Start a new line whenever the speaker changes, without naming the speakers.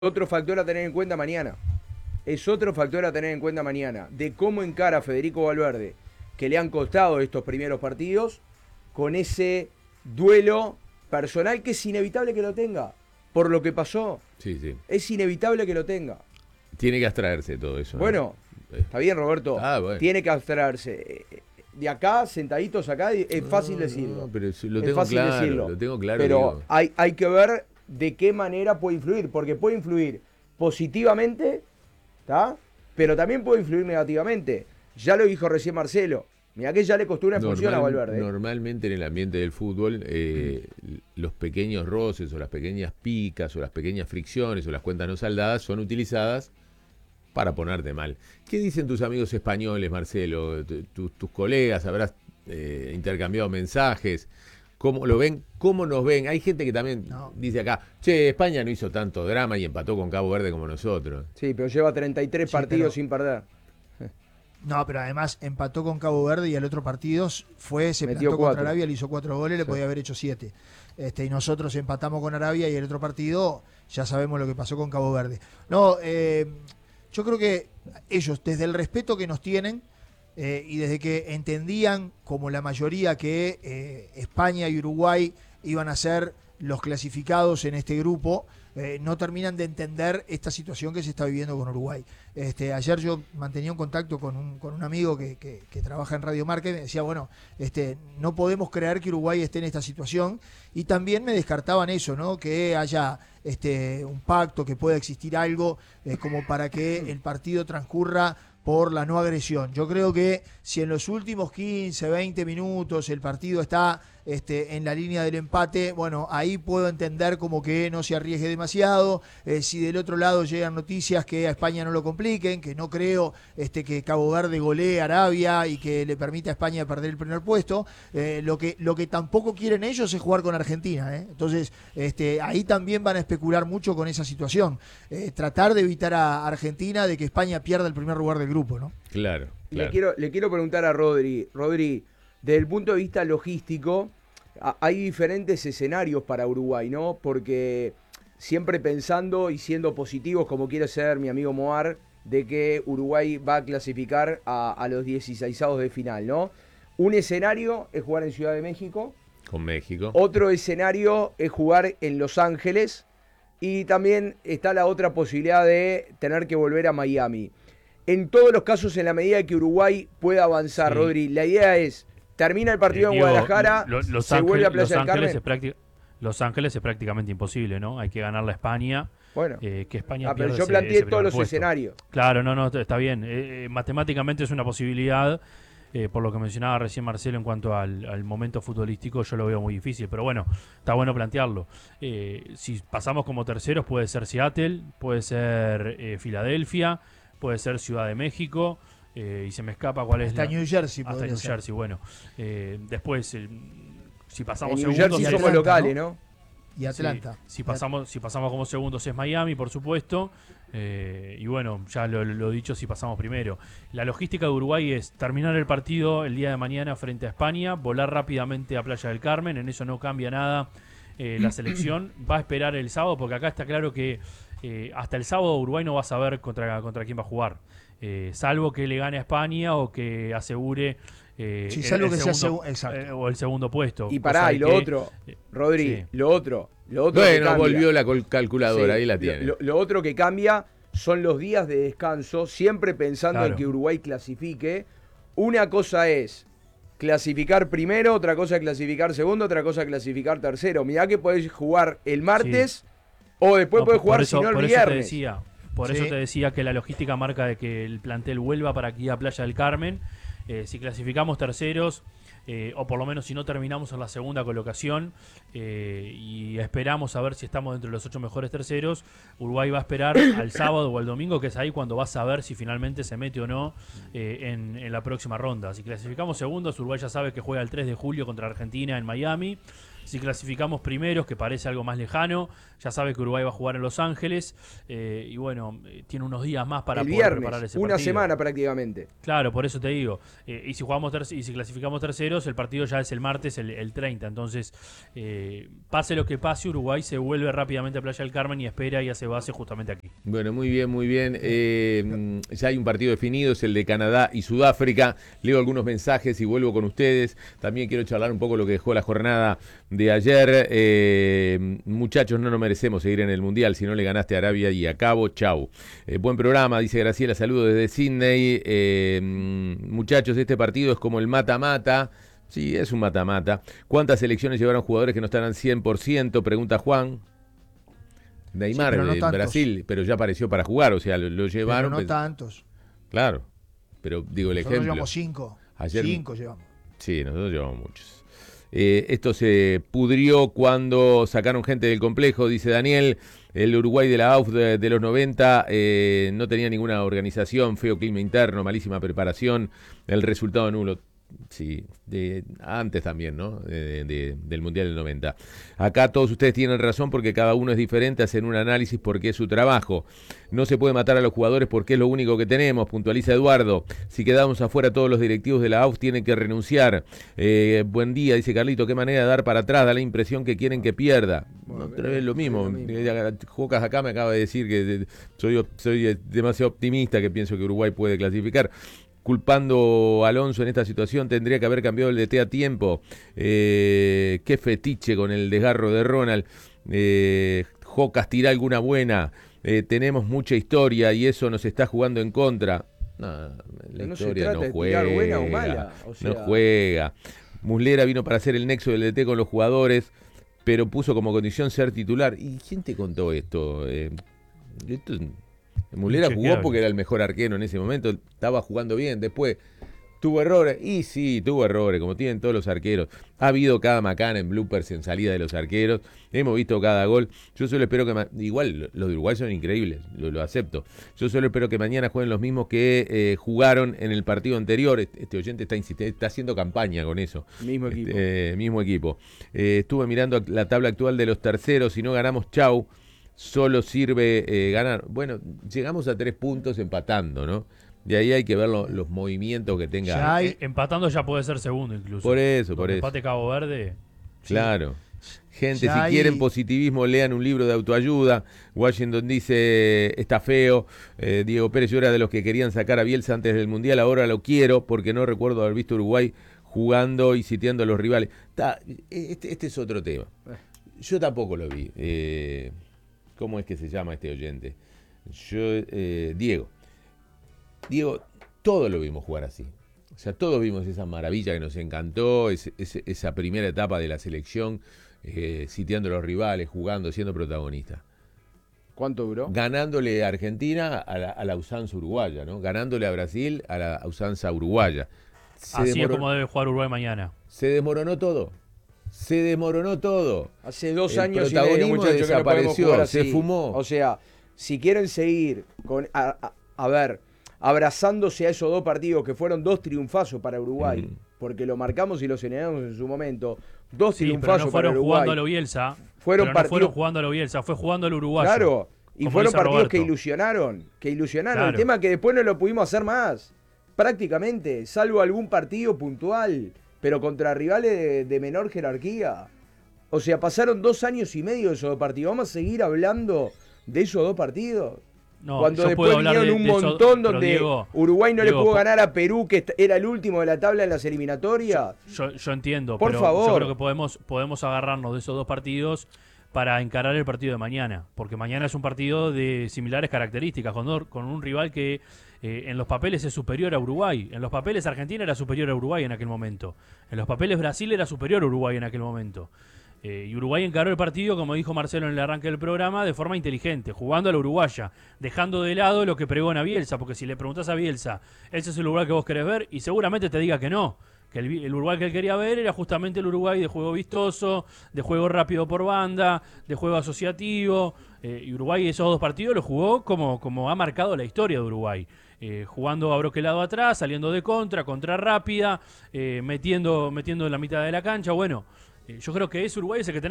otro factor a tener en cuenta mañana. Es otro factor a tener en cuenta mañana. De cómo encara Federico Valverde, que le han costado estos primeros partidos, con ese duelo personal que es inevitable que lo tenga. Por lo que pasó.
Sí, sí.
Es inevitable que lo tenga.
Tiene que abstraerse todo eso, ¿no?
Bueno, está bien, Roberto.
Bueno.
Tiene que abstraerse. De acá, sentaditos acá, es fácil decirlo.
No, pero lo
es
tengo
fácil
claro,
decirlo.
lo tengo claro.
Pero hay que ver de qué manera puede influir, porque puede influir positivamente, ¿está? Pero también puede influir negativamente. Ya lo dijo recién Marcelo. Mirá que ya le costó una expulsión a Valverde.
Normalmente en el ambiente del fútbol, los pequeños roces o las pequeñas picas o las pequeñas fricciones o las cuentas no saldadas son utilizadas para ponerte mal. ¿Qué dicen tus amigos españoles, Marcelo? Tus colegas, habrás intercambiado mensajes. ¿Cómo lo ven? ¿Cómo nos ven? Hay gente que también dice acá, che, España no hizo tanto drama y empató con Cabo Verde como nosotros.
Sí, pero lleva 33 partidos sin perder.
No, pero además empató con Cabo Verde y el otro partido se
metió
plantó
4
contra Arabia, le hizo 4 goles, le podía haber hecho 7. Y nosotros empatamos con Arabia y el otro partido ya sabemos lo que pasó con Cabo Verde. No, yo creo que ellos, desde el respeto que nos tienen y desde que entendían, como la mayoría, que España y Uruguay iban a ser los clasificados en este grupo, no terminan de entender esta situación que se está viviendo con Uruguay. Ayer yo mantenía un contacto con un amigo que trabaja en Radio Marca y me decía, bueno, no podemos creer que Uruguay esté en esta situación, y también me descartaban eso, ¿no? Que haya un pacto, que pueda existir algo como para que el partido transcurra por la no agresión. Yo creo que si en los últimos 15, 20 minutos el partido está en la línea del empate, bueno, ahí puedo entender como que no se arriesgue demasiado. Si del otro lado llegan noticias que a España no lo compliquen, que no creo que Cabo Verde golee a Arabia y que le permita a España perder el primer puesto, lo que tampoco quieren ellos es jugar con Argentina, Entonces, ahí también van a especular mucho con esa situación. Tratar de evitar a Argentina de que España pierda el primer lugar del grupo, ¿no?
Claro.
Le quiero preguntar a Rodri, desde el punto de vista logístico, hay diferentes escenarios para Uruguay, ¿no? Porque siempre pensando y siendo positivos, como quiere ser mi amigo Moar, de que Uruguay va a clasificar a los 16avos de final, ¿no? Un escenario es jugar en Ciudad de México.
Con México.
Otro escenario es jugar en Los Ángeles. Y también está la otra posibilidad de tener que volver a Miami. En todos los casos, en la medida que Uruguay pueda avanzar, sí. Rodri, la idea es, termina el partido en Guadalajara, se vuelve a Playa del Carmen.
Los Ángeles es prácticamente imposible, ¿no? Hay que ganar la España.
Bueno,
que España
pero yo planteé todos los escenarios.
Claro, no, está bien. Matemáticamente es una posibilidad, por lo que mencionaba recién Marcelo en cuanto al momento futbolístico, yo lo veo muy difícil. Pero bueno, está bueno plantearlo. Si pasamos como terceros, puede ser Seattle, puede ser Filadelfia, puede ser Ciudad de México, y se me escapa cuál es
hasta New Jersey.
Hasta New Jersey, bueno. Después, si pasamos
en New Jersey
segundos,
somos locales, ¿no?
Y Atlanta.
Sí, si pasamos como segundos es Miami, por supuesto. Y bueno, ya lo dicho, si pasamos primero. La logística de Uruguay es terminar el partido el día de mañana frente a España, volar rápidamente a Playa del Carmen, en eso no cambia nada. La selección va a esperar el sábado, porque acá está claro que hasta el sábado Uruguay no va a saber contra quién va a jugar, salvo que le gane a España o que asegure el segundo puesto.
Y pará, y lo otro, Rodri, sí. lo otro
bueno, volvió la calculadora, sí, ahí la tiene.
Lo otro que cambia son los días de descanso, siempre pensando en que Uruguay clasifique. Una cosa es clasificar primero, otra cosa es clasificar segundo, otra cosa es clasificar tercero. Mirá que podés jugar el martes, sí. O después podés jugar si no el viernes.
Por eso te decía que la logística marca de que el plantel vuelva para aquí a Playa del Carmen. Si clasificamos terceros, o por lo menos si no terminamos en la segunda colocación, y esperamos a ver si estamos dentro de los 8 mejores terceros, Uruguay va a esperar al sábado o al domingo, que es ahí cuando vas a ver si finalmente se mete o no en la próxima ronda. Si clasificamos segundos, Uruguay ya sabe que juega el 3 de julio contra Argentina en Miami. Si clasificamos primeros, que parece algo más lejano, ya sabe que Uruguay va a jugar en Los Ángeles y bueno, tiene unos días más para
el
poder
viernes,
preparar ese
una
partido.
semana prácticamente.
Claro, por eso te digo. Y si clasificamos terceros, el partido ya es el martes, el 30. Entonces, pase lo que pase, Uruguay se vuelve rápidamente a Playa del Carmen y espera y hace base justamente aquí.
Bueno, muy bien, muy bien. Ya hay un partido definido, es el de Canadá y Sudáfrica. Leo algunos mensajes y vuelvo con ustedes. También quiero charlar un poco lo que dejó la jornada de ayer. Muchachos, no nos merecemos seguir en el Mundial si no le ganaste a Arabia y a Cabo. Chau. Buen programa, dice Graciela, saludos desde Sydney. Muchachos, este partido es como el mata-mata. Sí, es un mata-mata. ¿Cuántas selecciones llevaron jugadores que no están al 100%? Pregunta Juan. Neymar,
Sí, pero no tantos.
Brasil, pero ya apareció para jugar, o sea, lo llevaron.
Pero no tantos.
Claro, pero digo el
Nosotros
ejemplo.
llevamos 5.
Ayer-
5 llevamos.
Sí, nosotros llevamos muchos. Esto se pudrió cuando sacaron gente del complejo, dice Daniel. El Uruguay de la AUF de los 90 no tenía ninguna organización, feo clima interno, malísima preparación, el resultado nulo. Sí, antes también, ¿no? Del Mundial del 90. Acá todos ustedes tienen razón porque cada uno es diferente, hacen un análisis porque es su trabajo. No se puede matar a los jugadores porque es lo único que tenemos, puntualiza Eduardo. Si quedamos afuera, todos los directivos de la AUF tienen que renunciar. Buen día, dice Carlito, qué manera de dar para atrás, da la impresión que quieren que pierda.
Bueno,
Otra vez lo mismo.
es lo mismo.
Jocas acá me acaba de decir que soy demasiado optimista, que pienso que Uruguay puede clasificar. Culpando a Alonso en esta situación, tendría que haber cambiado el DT a tiempo. Qué fetiche con el desgarro de Ronald. Jocas, tira alguna buena. Tenemos mucha historia y eso nos está jugando en contra. No, la
Pero no se
historia
trata
no
de
juega.
tirar buena o mala, o sea.
No juega. Muslera vino para hacer el nexo del DT con los jugadores, pero puso como condición ser titular. ¿Y quién te contó esto? Muslera jugó
Inchequeable.
porque era el mejor arquero en ese momento, estaba jugando bien, después tuvo errores, y sí, tuvo errores, como tienen todos los arqueros. Ha habido cada macana en bloopers en salida de los arqueros, hemos visto cada gol. Yo solo espero que, igual los de Uruguay son increíbles, lo acepto. Yo solo espero que mañana jueguen los mismos que jugaron en el partido anterior. Este oyente está haciendo campaña con eso.
Mismo equipo.
Mismo equipo. Estuve mirando la tabla actual de los terceros, si no ganamos, chau. Solo sirve ganar. Bueno, llegamos a 3 puntos empatando, ¿no? De ahí hay que ver los movimientos que tenga.
Ya hay-
Empatando ya puede ser segundo incluso.
Por eso,
Con empate Cabo Verde.
Claro. Gente,
Ya
si
hay-
quieren positivismo, lean un libro de autoayuda. Washington dice, está feo. Diego Pérez, yo era de los que querían sacar a Bielsa antes del Mundial, ahora lo quiero porque no recuerdo haber visto a Uruguay jugando y sitiando a los rivales. Este es otro tema. Yo tampoco lo vi. ¿Cómo es que se llama este oyente? Diego. Diego, todos lo vimos jugar así. O sea, todos vimos esa maravilla que nos encantó, esa primera etapa de la selección, sitiando a los rivales, jugando, siendo protagonista.
¿Cuánto duró?
Ganándole a Argentina a la usanza uruguaya, ¿no? Ganándole a Brasil a la usanza uruguaya.
Así es como debe jugar Uruguay mañana.
Se desmoronó todo. Se desmoronó todo.
Hace 2
El
años y medio,
protagonismo
muchachos, que no podemos
desapareció,
jugar
se
así.
fumó.
O sea, si quieren seguir con, a ver, abrazándose a esos 2 partidos que fueron 2 triunfazos para Uruguay, porque lo marcamos y lo señalamos en su momento, 2
Sí, pero
triunfazos
no
para
fueron
Uruguay.
jugando a lo Bielsa.
Fueron
Pero no
partidos-
fueron jugando a lo Bielsa, fue jugando al uruguayo.
Claro, y
como
fueron
dice
partidos que
Roberto.
ilusionaron,
Claro.
El tema es que después no lo pudimos hacer más, prácticamente, salvo algún partido puntual, pero contra rivales de menor jerarquía. O sea, pasaron 2 años y medio de esos 2 partidos. ¿Vamos a seguir hablando de esos 2 partidos?
No,
Cuando
yo
después
puedo hablar
vinieron un
de eso,
montón
pero
donde
Diego,
Uruguay no
Diego,
le pudo ganar a Perú, que era el último de la tabla en las eliminatorias.
Yo entiendo,
Por
pero
favor.
yo creo que podemos agarrarnos de esos 2 partidos para encarar el partido de mañana, porque mañana es un partido de similares características, con un rival que en los papeles es superior a Uruguay. En los papeles Argentina era superior a Uruguay en aquel momento. En los papeles Brasil era superior a Uruguay en aquel momento. Y Uruguay encaró el partido, como dijo Marcelo en el arranque del programa, de forma inteligente, jugando a la uruguaya, dejando de lado lo que pregona Bielsa, porque si le preguntás a Bielsa, ¿ese es el Uruguay que vos querés ver? Y seguramente te diga que no, que el Uruguay que él quería ver era justamente el Uruguay de juego vistoso, de juego rápido por banda, de juego asociativo. Y Uruguay esos 2 partidos los jugó como ha marcado la historia de Uruguay. Jugando a broquelado atrás, saliendo de contra rápida, metiendo en la mitad de la cancha. Bueno, Yo creo que ese Uruguay es el que